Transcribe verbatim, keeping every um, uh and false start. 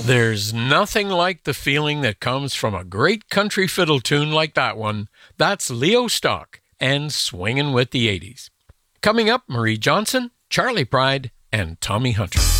There's nothing like the feeling that comes from a great country fiddle tune like that one. That's Leo Stock and Swingin' with the eighties. Coming up, Marie Johnson, Charlie Pride, and Tommy Hunter.